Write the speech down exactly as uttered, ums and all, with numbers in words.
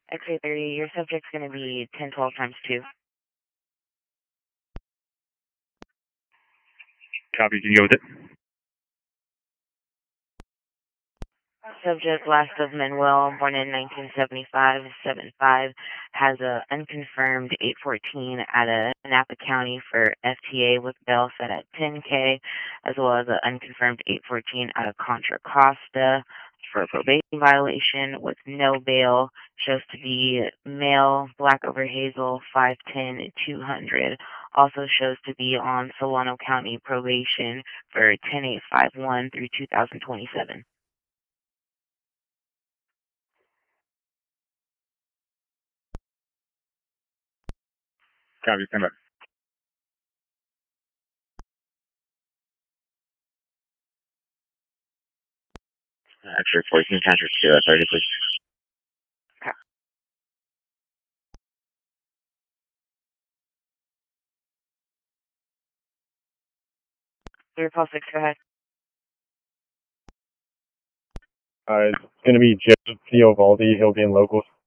X-ray thirty, your subject's going to be ten twelve times two. Copy, can you go with it? Subject, last of Manuel, born in nineteen seventy-five, seven five, has a unconfirmed eight fourteen out of Napa County for F T A with bail set at ten K, as well as an unconfirmed eight fourteen out of Contra Costa for a probation violation with no bail. Shows to be male, black over hazel, five ten, two hundred. Also shows to be on Solano County probation for ten eight fifty-one through two thousand twenty-seven. Copy, stand by. X-ray fourteen, transfer to uh, thirty, please. Okay. Your pulse six, go ahead. Uh, it's going to be Joseph Theovaldi. He'll be in locals.